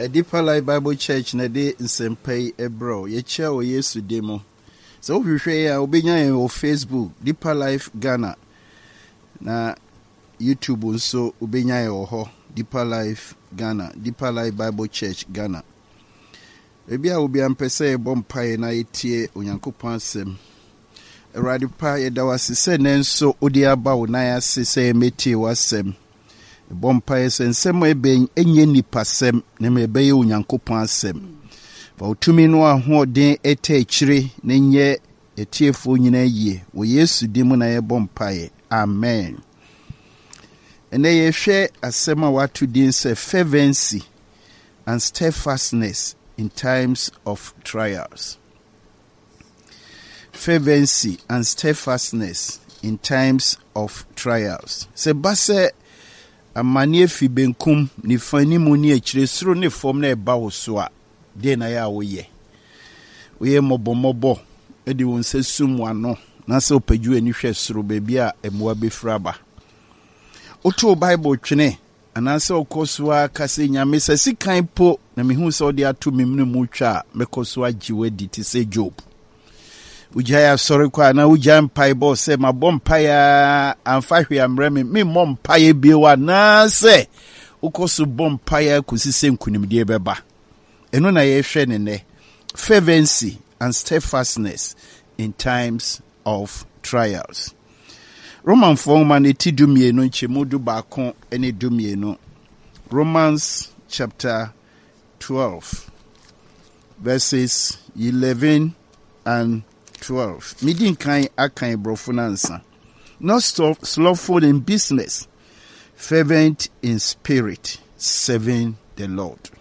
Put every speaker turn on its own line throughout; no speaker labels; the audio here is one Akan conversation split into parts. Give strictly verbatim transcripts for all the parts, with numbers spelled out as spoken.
A Deeper Life Bible Church na de nsempei ebro ye chia o Yesu demo. So we hwe ya obenya o Facebook Deeper Life Ghana na YouTube nso obenya ye ho Deeper Life Ghana, Deeper Life Bible Church Ghana. Ebia obi ampese bompae na etie Onyankopɔn asem. Erade pa ye da wasese nenso odi aba wo na ya sese metie wasem. Bompae sensem eben enye nipasem ne mebeye Onyankopɔn asem. Fa utumi no ahoden eta ekire ne nye etiefo nyina yie wo Yesu dimu na ye bompae. Amen. Ene ye hwe asem a watu din se fervency and steadfastness in times of trials. Fervency and steadfastness in times of trials. Se base amane fi benkum ni fani mu ni akire suro ne fom na eba wo so a de na ya wo ye. Wo ye mobomobo e di won sesum wano na se opaju ani hwe suro ba bia emwa befraba. Oto Bible twene anase okosua kase nyame se sikan po na mehu se odi ato memnu mu twa mekosua giwedi ti se Job. Ujaya sorry kwa na uja mpai bo se mabom paya amfa hwe amreme me mom paye biewa na se ukosu bom paya kusise nkunimdie beba. Eno na ye hwe ne ne fervency and steadfastness in times of trials. Roman forman eti dumienu nchemudu bakon ene dumienu. Romans chapter twelve verses eleven and twelve. Midin kan akan brofunansa. Not slothful in business, fervent in spirit, serving the Lord.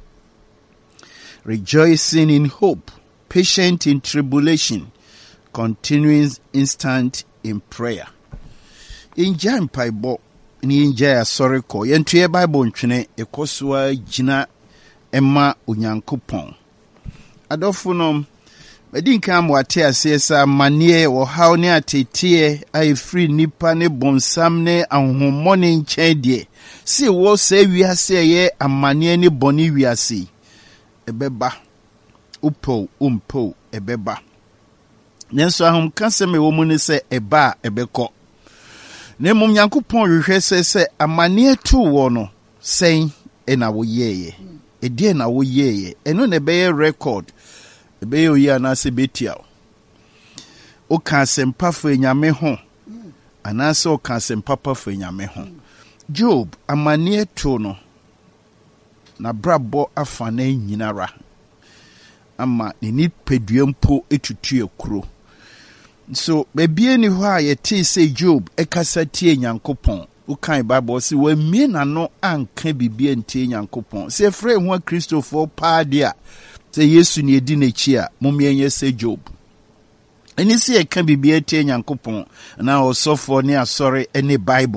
Rejoicing in hope, patient in tribulation, continuing instant in prayer. In Jan Paibo, in Jaya Soriko, Yentria Bible Chine, Ekosua Jina Emma Unyankupon. Adofunum, Medinka wate asesa manie wo haw ne atetie ai free nipa ne bonsam ne ahomone nchedie si wo se wiase ye amanie ne boni wiase ebeba upo umpo ebeba nenso ahom kaseme wo mu ne se eba ebekọ ne mum Nyankopɔn hwehwɛ se se amanie tu wo no sen ena wo yeye edie na wo yeye eno ne beye record ebe yo ya na se betia o kan sempa fa nyame ho anase o kan sempa pa fa nyame ho. Job amane to no na brabo afa na nyinara ama ni ni peduempo etutu ekuro. So bebie ni ho a yete se Job ekasa tie Nyankopɔn o kan Bible se wa mie na no anka bibie ntie Nyankopɔn se frɛ ho Christopher pa dia se Yesu ni edi n'echi a momienye se Job. Eni se e kan bibie tie Nyankopɔn na osofo ne asɔre ene Bible